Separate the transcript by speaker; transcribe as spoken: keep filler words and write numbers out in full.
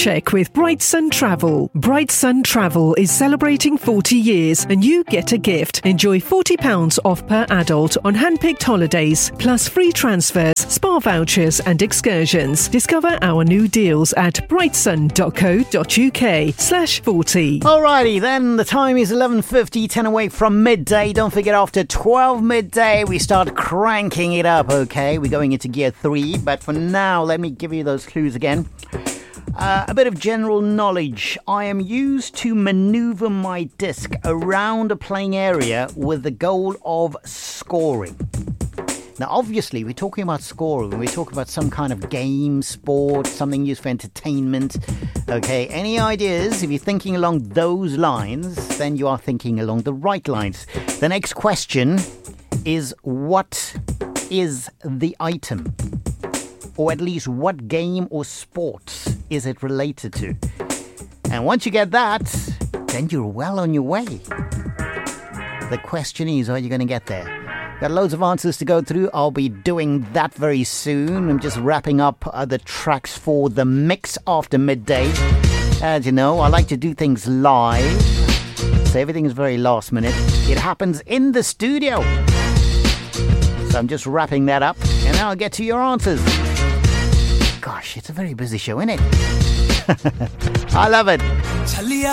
Speaker 1: check with Bright Sun Travel. Bright Sun Travel is celebrating forty years and you get a gift. Enjoy forty pounds off per adult on hand-picked holidays, plus free transfers, spa vouchers and excursions. Discover our new deals at brightsun.co.uk slash 40.
Speaker 2: Alrighty then, the time is eleven fifty, ten away from midday. Don't forget, after twelve midday we start cranking it up, okay? We're going into gear three, but for now let me give you those clues again. Uh, a bit of general knowledge. I am used to maneuver my disc around a playing area with the goal of scoring. Now, obviously, we're talking about scoring. We're talking about some kind of game, sport, something used for entertainment. Okay, any ideas? If you're thinking along those lines, then you are thinking along the right lines. The next question is, what is the item? Or at least, what game or sport is it related to? And once you get that, then you're well on your way. The question is, are you going to get there? Got loads of answers to go through. I'll be doing that very soon. I'm just wrapping up uh, the tracks for the mix after midday. As you know, I like to do things live, so everything is very last minute. It happens in the studio. So I'm just wrapping that up, and now I'll get to your answers. Gosh, it's a very busy show, isn't it? I love it.